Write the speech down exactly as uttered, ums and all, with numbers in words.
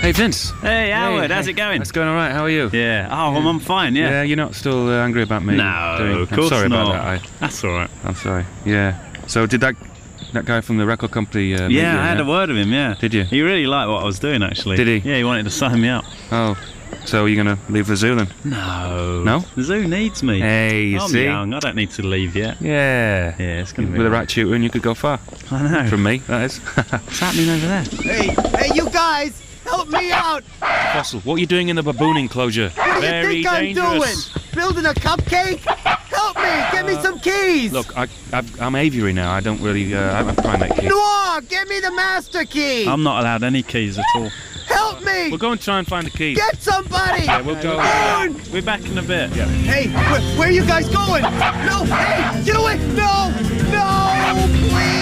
Hey Vince. Hey Howard, hey, how's hey. it going? It's going all right. How are you? Yeah. Oh, well, I'm fine. Yeah. Yeah, you're not still uh, angry about me? No, doing... of course I'm sorry not. about that. I... That's all right. I'm sorry. Yeah. So did that that guy from the record company? Uh, meet Yeah, you, I had yeah? a word with him. Yeah. Did you? He really liked what I was doing, actually. Did he? Yeah, he wanted to sign me up. Oh. So you're gonna leave the zoo then? No. No? The zoo needs me. Hey, you I'm see? young. I don't need to leave yet. Yeah. Yeah, it's gonna be With the right. right tutor, and you could go far. I know. From me, that is. What's happening over there? Hey, hey, you guys! Help me out! Fossil, what are you doing in the baboon enclosure? What do you Very think I'm dangerous. doing? Building a cupcake? Help me! Give me some keys! Look, I, I've, I'm aviary now. I don't really. Uh, I have primate keys. Noir, give me the master key! I'm not allowed any keys at all. Help me! We'll go and try and find the keys. Get somebody! Yeah, we'll go. We're back in a bit. Yeah. Hey, where, where are you guys going? No, hey, get away! No! No! Please!